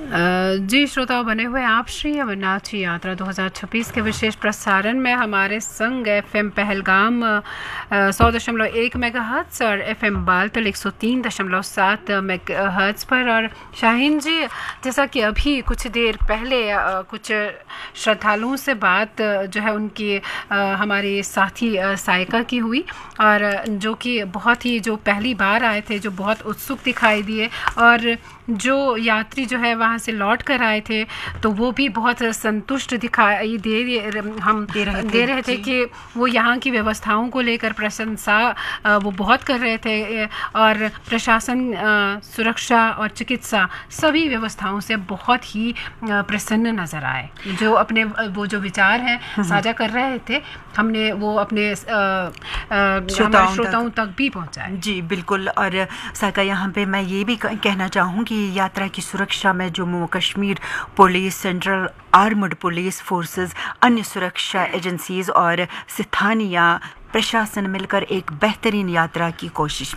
जी श्रोताओं, बने हुए आप श्री अमरनाथ जी यात्रा 2026 के विशेष प्रसारण में हमारे संग एफएम पहलगाम 100.1 मेगाहर्ट्ज़ और एफएम बालतल 103.7 मेगाहर्ट्ज़ पर। और शाहीन जी, जैसा कि अभी कुछ देर पहले कुछ श्रद्धालुओं से बात जो है उनकी हमारी साथी सायका की हुई, और जो कि बहुत ही जो पहली बार आए थे, जो बहुत उत्सुक दिखाई दिए, और जो यात्री जो है वहाँ से लौट कर आए थे तो वो भी बहुत संतुष्ट दिखाई दे रहे थे कि वो यहाँ की व्यवस्थाओं को लेकर प्रशंसा वो बहुत कर रहे थे, और प्रशासन, सुरक्षा और चिकित्सा सभी व्यवस्थाओं से बहुत ही प्रसन्न नज़र आए। जो अपने वो जो विचार हैं साझा कर रहे थे, हमने वो अपने श्रोताओं तक भी पहुँचाए। जी बिल्कुल। और साका, यहाँ पे मैं ये भी कहना चाहूँ कि यात्रा की सुरक्षा में Jammu Kashmir police, central armed police forces, अन्य सुरक्षा एजेंसीज और स्थानीय प्रशासन मिलकर एक बेहतरीन यात्रा की कोशिश